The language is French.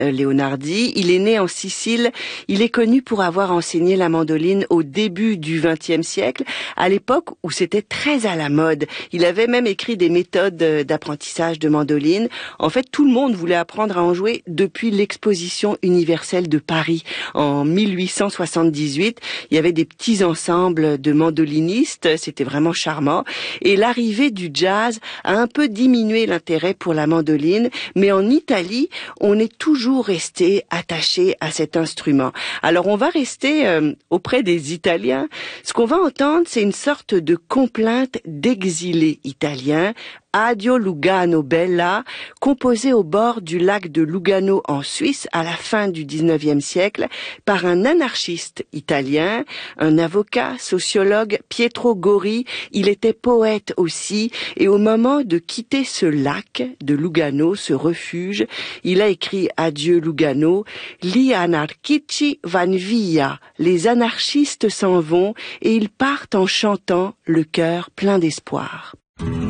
Leonardi. Il est né en Sicile. Il est connu pour avoir enseigné la mandoline au début du XXe siècle, à l'époque où c'était très à la mode. Il avait même écrit des méthodes d'apprentissage de mandoline. En fait, tout le monde voulait apprendre à en jouer depuis l'exposition universelle de Paris. En 1878, il y avait des petits ensembles de mandolinistes. C'était vraiment charmant. Et l'arrivée du jazz a un peu diminué l'intérêt pour la mandoline, mais en Italie, on est toujours resté attaché à cet instrument. Alors on va rester auprès des Italiens. Ce qu'on va entendre, c'est une sorte de complainte d'exilés italiens, Addio Lugano Bella, composé au bord du lac de Lugano en Suisse à la fin du XIXe siècle par un anarchiste italien, un avocat, sociologue, Pietro Gori. Il était poète aussi et au moment de quitter ce lac de Lugano, ce refuge, il a écrit Adieu Lugano, Gli anarchici van via, les anarchistes s'en vont et ils partent en chantant le cœur plein d'espoir.